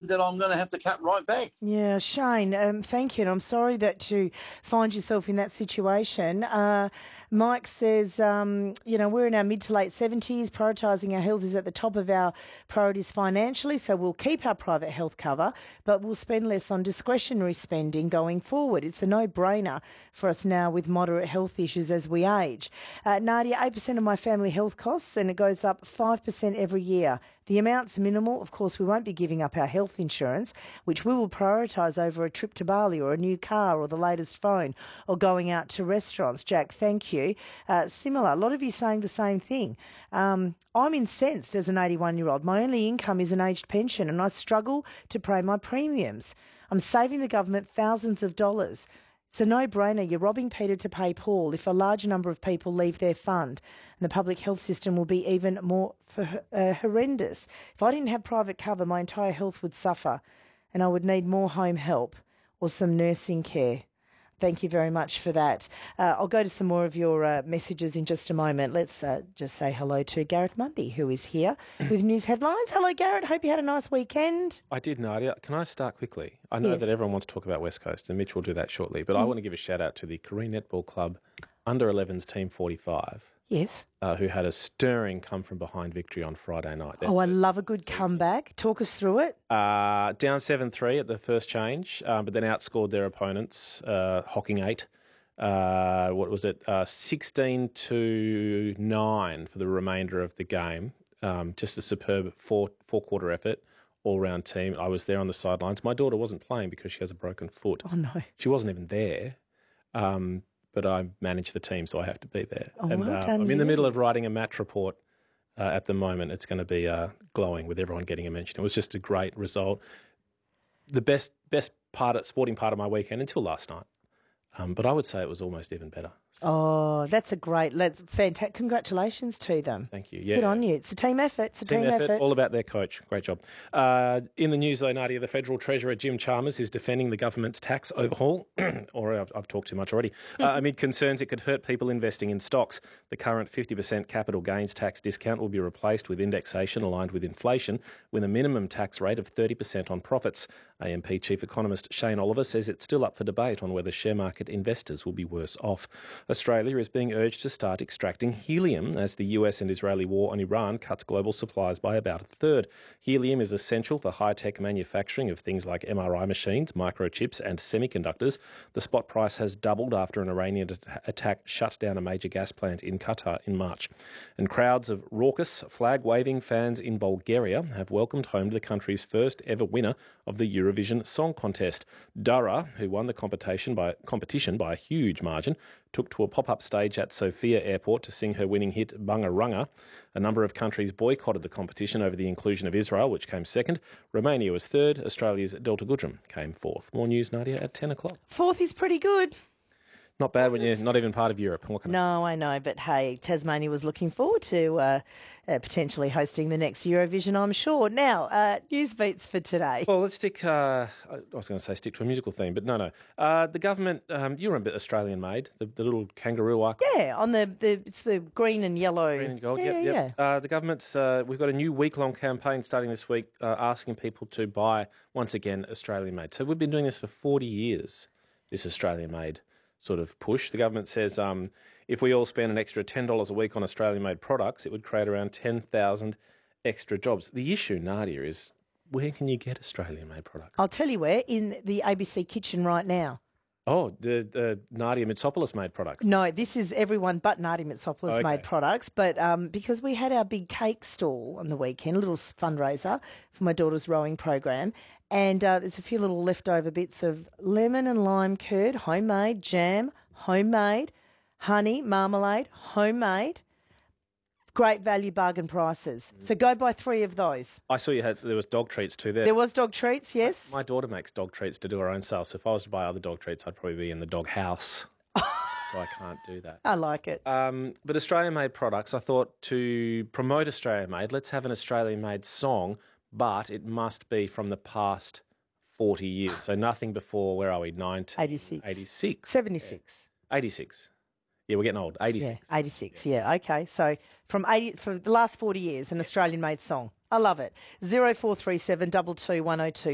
that I'm going to have to cut right back. Yeah, Shane, thank you. And I'm sorry that you find yourself in that situation. Mike says, we're in our mid to late 70s. Prioritising our health is at the top of our priorities financially, so we'll keep our private health cover, but we'll spend less on discretionary spending going forward. It's a no-brainer for us now with moderate health issues as we age. Nadia, 8% of my family health costs, and it goes up 5% every year. The amount's minimal. Of course, we won't be giving up our health insurance, which we will prioritise over a trip to Bali or a new car or the latest phone or going out to restaurants. Jack, thank you. Similar, a lot of you saying the same thing. I'm incensed as an 81-year-old. My only income is an aged pension and I struggle to pay my premiums. I'm saving the government thousands of dollars. It's a no-brainer. You're robbing Peter to pay Paul. If a large number of people leave their fund, the public health system will be even more horrendous. If I didn't have private cover, my entire health would suffer and I would need more home help or some nursing care. Thank you very much for that. I'll go to some more of your messages in just a moment. Let's just say hello to Garrett Mundy, who is here with news headlines. Hello, Garrett. Hope you had a nice weekend. I did, Nadia. Can I start quickly? I know that everyone wants to talk about West Coast, and Mitch will do that shortly, but I want to give a shout-out to the Korean Netball Club Under-11s Team 45. Yes. Who had a stirring come-from-behind victory on Friday night. I love a good comeback. Talk us through it. Down 7-3 at the first change, but then outscored their opponents, Hocking 8. 16-9 for the remainder of the game. Just a superb four-quarter effort, all-round team. I was there on the sidelines. My daughter wasn't playing because she has a broken foot. Oh, no. She wasn't even there. But I manage the team, so I have to be there. Oh, well done, I'm in the middle of writing a match report at the moment. It's going to be glowing with everyone getting a mention. It was just a great result. The best sporting part of my weekend until last night. But I would say it was almost even better. So. Oh, that's fantastic. Congratulations to them. Thank you. Yeah. Good on you. It's a team effort. It's a team effort. All about their coach. Great job. In the news, though, Nadia, the Federal Treasurer, Jim Chalmers, is defending the government's tax overhaul, or I've talked too much already, amid concerns it could hurt people investing in stocks. The current 50% capital gains tax discount will be replaced with indexation aligned with inflation, with a minimum tax rate of 30% on profits. AMP Chief Economist Shane Oliver says it's still up for debate on whether share market investors will be worse off. Australia is being urged to start extracting helium as the US and Israeli war on Iran cuts global supplies by about a third. Helium is essential for high-tech manufacturing of things like MRI machines, microchips and semiconductors. The spot price has doubled after an Iranian attack shut down a major gas plant in Qatar in March. And crowds of raucous, flag-waving fans in Bulgaria have welcomed home the country's first ever winner of the Eurovision Song Contest. Dara, who won the competition by a huge margin, took to a pop-up stage at Sofia Airport to sing her winning hit Bunga. A number of countries boycotted the competition over the inclusion of Israel, which came second. Romania was third. Australia's Delta Goodrem came fourth. More news, Nadia, at 10 o'clock. Fourth is pretty good. Not bad when you're not even part of Europe. No, I know, but hey, Tasmania was looking forward to potentially hosting the next Eurovision, I'm sure. Now, news beats for today. Well, let's stick, I was going to say stick to a musical theme, but no. The government, you remember Australian-made, the little kangaroo icon? Yeah, on it's the green and yellow. Green and gold, yep. The government's, we've got a new week-long campaign starting this week asking people to buy, once again, Australian-made. So we've been doing this for 40 years, this Australian-made sort of push. The government says if we all spend an extra $10 a week on Australian-made products, it would create around 10,000 extra jobs. The issue, Nadia, is where can you get Australian-made products? I'll tell you where, in the ABC kitchen right now. Oh, the Nadia Mitsopoulos made products. No, this is everyone but Nadia Mitsopoulos made products. But because we had our big cake stall on the weekend, a little fundraiser for my daughter's rowing program, and there's a few little leftover bits of lemon and lime curd, homemade, jam, homemade, honey, marmalade, homemade. Great value, bargain prices. So go buy 3 of those. I saw there was dog treats too there. There was dog treats, yes. My daughter makes dog treats to do her own sales. So if I was to buy other dog treats, I'd probably be in the dog house. So I can't do that. I like it. But Australian-made products, I thought to promote Australian-made, let's have an Australian-made song, but it must be from the past 40 years. So nothing before, where are we, 86. 86. 76. Yeah. 86. Yeah, we're getting old. 86. Yeah, 86. Yeah, okay. So for the last 40 years, an Australian-made song. I love it. 0437 22 102.